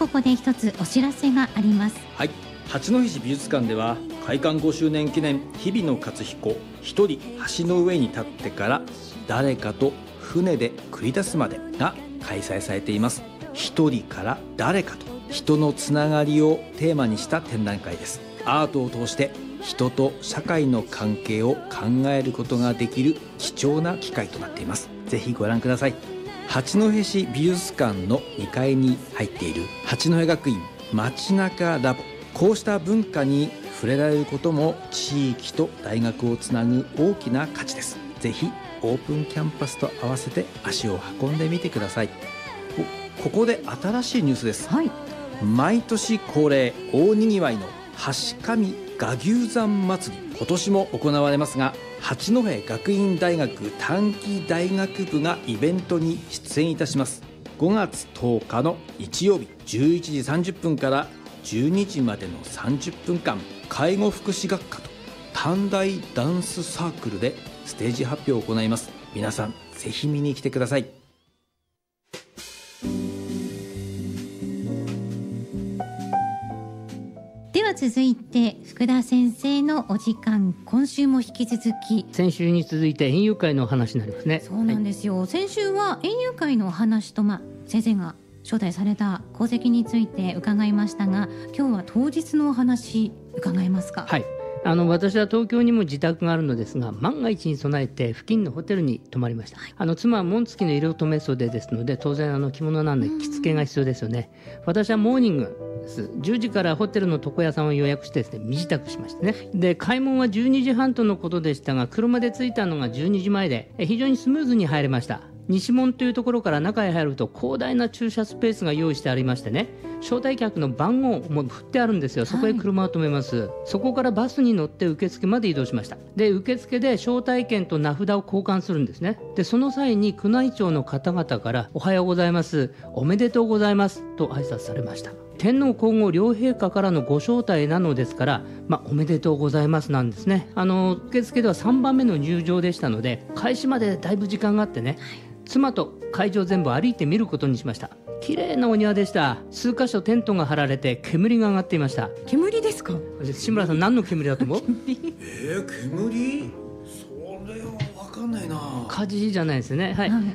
ここで一つお知らせがあります。 はい、八戸市美術館では開館5周年記念日比野勝彦一人橋の上に立ってから誰かと船で繰り出すまでが開催されています。一人から誰かと人のつながりをテーマにした展覧会です。アートを通して人と社会の関係を考えることができる貴重な機会となっています。ぜひご覧ください。八戸市美術館の2階に入っている八戸学院街中ラボ、こうした文化に触れられることも地域と大学をつなぐ大きな価値です。ぜひオープンキャンパスと合わせて足を運んでみてください。ここで新しいニュースです。 はい、 毎年恒例大にぎわいの橋上臥牛山祭り、今年も行われますが、八戸学院大学短期大学部がイベントに出演いたします。5月10日の日曜日11時30分から12時までの30分間、介護福祉学科と短大ダンスサークルでステージ発表を行います。皆さんぜひ見に来てください。 では続いて福田先生のお時間、今週も引き続き。 先週に続いて園遊会のお話になりますね。 そうなんですよ、先週は園遊会のお話と、先生が招待された功績について伺いましたが、今日は当日のお話伺えますか？ はい、私は東京にも自宅があるのですが、万が一に備えて付近のホテルに泊まりました。妻は紋付きの色留め袖ですので、当然着物なので着付けが必要ですよね。私はモーニングです。10時からホテルの床屋さんを予約してですね、身支度しましてね。で、開門は12時半とのことでしたが、車で着いたのが12時前で非常にスムーズに入れました。西門というところから中へ入ると広大な駐車スペースが用意してありましてね、招待客の番号も振ってあるんですよ。そこへ車を止めます、そこからバスに乗って受付まで移動しました。で、受付で招待券と名札を交換するんですね。で、その際に宮内庁の方々からおはようございます、おめでとうございますと挨拶されました。天皇皇后両陛下からのご招待なのですから、おめでとうございますなんですね。受付では3番目の入場でしたので、開始までだいぶ時間があってね、妻と会場全部歩いてみることにしました。綺麗なお庭でした。数箇所テントが張られて煙が上がっていました。 煙ですか？ 志村さん、何の煙だと思う？ 煙？それは分かんないな。 火事じゃないですよね。はい、